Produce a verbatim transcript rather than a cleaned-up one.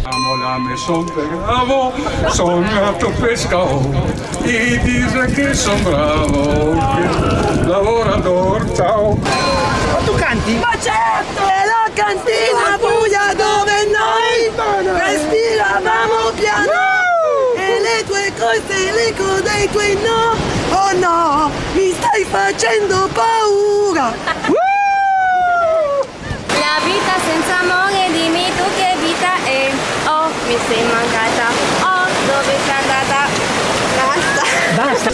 Amo la maison de Bravo, sono nato pescatore e dice che sono bravo, che lavoratore, ciao. Ma tu canti? Ma certo! È la cantina buia dove noi respiravamo piano e le tue cose, l'eco dei tuoi no, oh no, mi stai facendo paura!